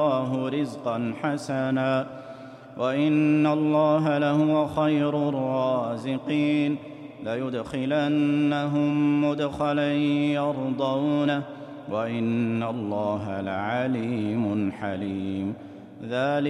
الله رزقا حسنا وإن الله لهو خير الرازقين ليدخلنهم مدخلا يرضونه وإن الله لعليم حليم. ذلك